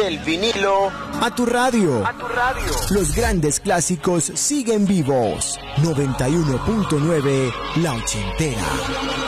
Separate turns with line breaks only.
del vinilo
a tu radio.
a tu radio.
Los grandes clásicos siguen vivos. 91.9 La Ochentera.